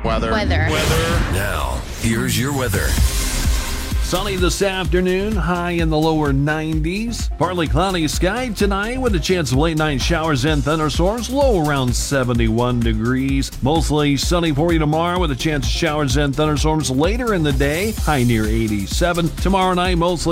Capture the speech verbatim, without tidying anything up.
Weather. Weather. Weather. Now, here's your weather. Sunny this afternoon, high in the lower nineties. Partly cloudy sky tonight with a chance of late night showers and thunderstorms, low around seventy-one degrees. Mostly sunny for you tomorrow with a chance of showers and thunderstorms later in the day, high near eighty-seven. Tomorrow night, mostly